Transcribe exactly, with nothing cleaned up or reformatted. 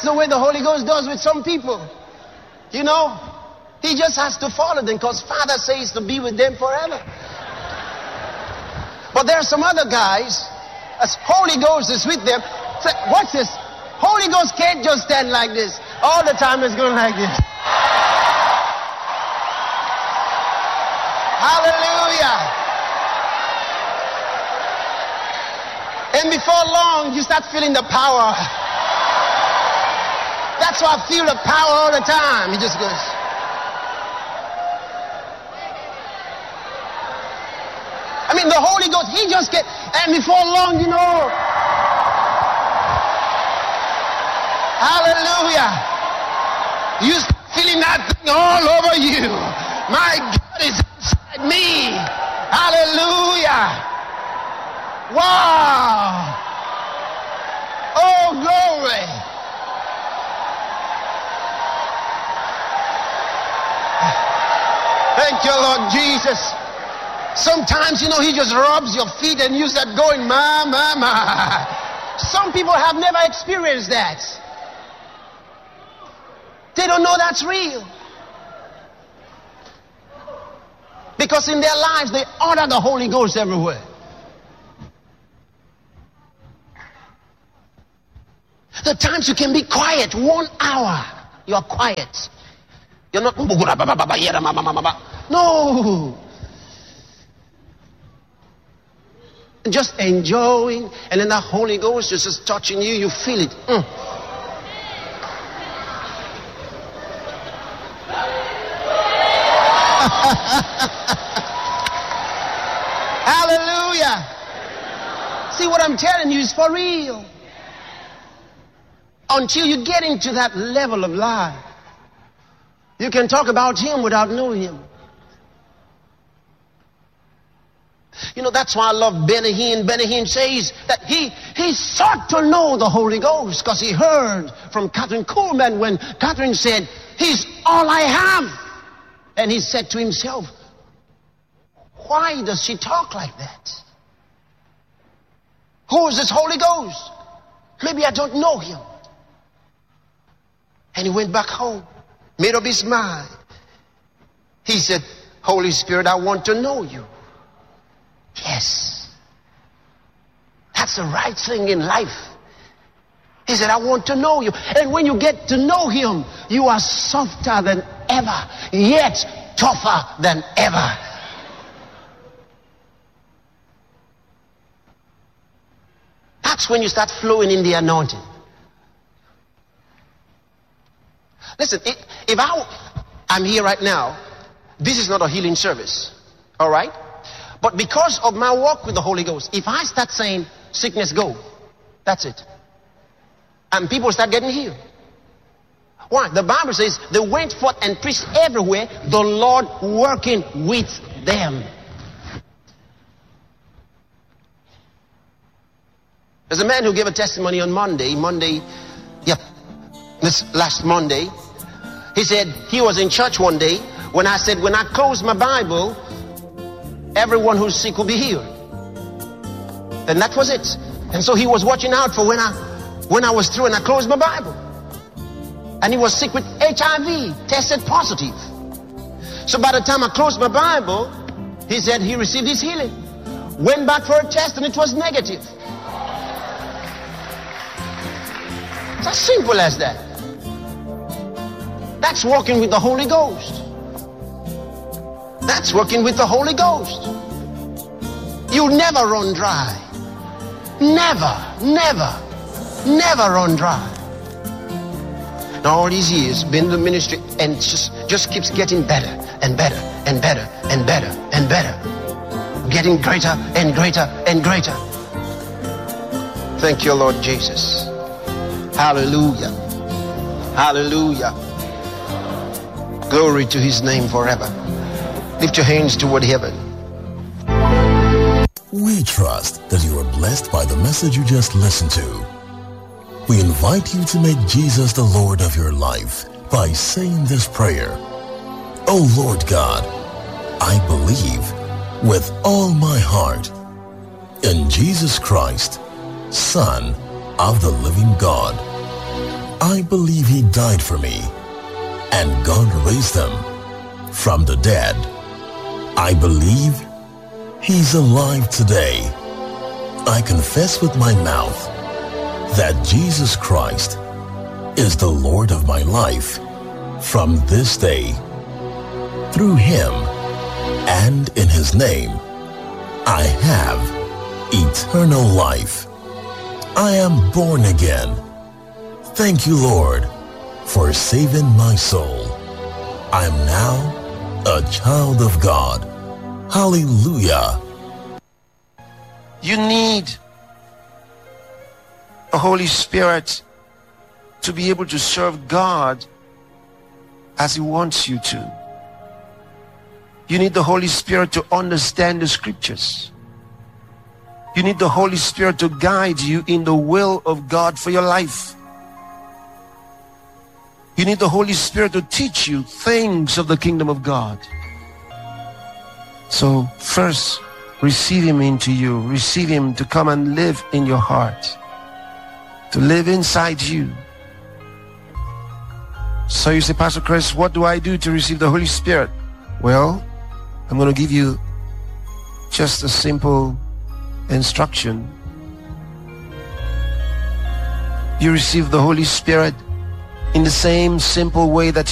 the way the Holy Ghost does with some people. You know, he just has to follow them because Father says to be with them forever. But there are some other guys, as Holy Ghost is with them. So, watch this. Holy Ghost can't just stand like this. All the time it's going like this. Hallelujah. And before long, you start feeling the power. That's why I feel the power all the time. He just goes. I mean, the Holy Ghost, he just get, and before long, you know. Hallelujah. You start feeling that thing all over you. My God is inside me. Hallelujah. Wow. Oh, glory. Thank you, Lord Jesus. Sometimes, you know, he just rubs your feet and you start going, ma, ma, ma. Some people have never experienced that. They don't know that's real. Because in their lives, they honor the Holy Ghost everywhere. The times you can be quiet, one hour, you are quiet. You're not, no. Just enjoying, and then the Holy Ghost is just touching you, you feel it. Mm. Hallelujah. See, what I'm telling you is for real. Until you get into that level of life, you can talk about him without knowing him. You know, that's why I love Benny Hinn. Benny Hinn says that he, he sought to know the Holy Ghost because he heard from Catherine Kuhlman when Catherine said, he's all I have. And he said to himself, why does she talk like that? Who is this Holy Ghost? Maybe I don't know him. And he went back home, made up his mind. He said, Holy Spirit, I want to know you. Yes. That's the right thing in life. He said, I want to know you. And when you get to know him, you are softer than ever, yet tougher than ever. That's when you start flowing in the anointing. Listen, if I, I'm here right now, this is not a healing service, all right? But because of my walk with the Holy Ghost, if I start saying, sickness go, that's it. And people start getting healed. Why? The Bible says they went forth and preached everywhere, the Lord working with them. There's a man who gave a testimony on Monday, Monday, yeah, this last Monday. He said he was in church one day when I said, when I close my Bible, everyone who's sick will be healed. And that was it. And so he was watching out for when I when I was through and I closed my Bible. And he was sick with H I V, tested positive. So by the time I closed my Bible, he said he received his healing. Went back for a test and it was negative. It's as simple as that. That's walking with the Holy Ghost. That's working with the Holy Ghost. You'll never run dry. Never, never, never run dry. And all these years, been in the ministry and just, just keeps getting better and better and better and better and better. Getting greater and greater and greater. Thank you, Lord Jesus. Hallelujah. Hallelujah. Glory to his name forever. Lift your hands toward heaven. We trust that you are blessed by the message you just listened to. We invite you to make Jesus the Lord of your life by saying this prayer. Oh Lord God, I believe with all my heart in Jesus Christ, Son of the living God. I believe he died for me, and God raised him from the dead. I believe he's alive today. I confess with my mouth that Jesus Christ is the Lord of my life from this day. Through him and in his name, I have eternal life. I am born again. Thank you, Lord, for saving my soul. I am now a child of God. Hallelujah. You need the Holy Spirit to be able to serve God as he wants you to. You need the Holy Spirit to understand the scriptures. You need the Holy Spirit to guide you in the will of God for your life. You need the Holy Spirit to teach you things of the kingdom of God. So first, receive him into you. Receive him to come and live in your heart, to live inside you. So you say, Pastor Chris, what do I do to receive the Holy Spirit? Well, I'm going to give you just a simple instruction. You receive the Holy Spirit in the same simple way that you